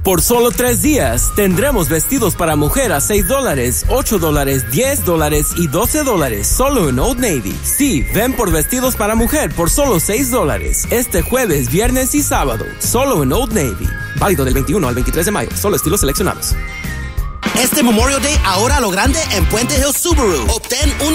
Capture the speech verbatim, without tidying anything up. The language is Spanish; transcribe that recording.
Por solo tres días, tendremos vestidos para mujer a seis dólares, ocho dólares, diez dólares y doce dólares, solo en Old Navy. Sí, ven por vestidos para mujer por solo seis dólares, este jueves, viernes y sábado, solo en Old Navy. Válido del veintiuno al veintitrés de mayo, solo estilos seleccionados. Este Memorial Day, ahora a lo grande en Puente Hills Subaru. Obtén un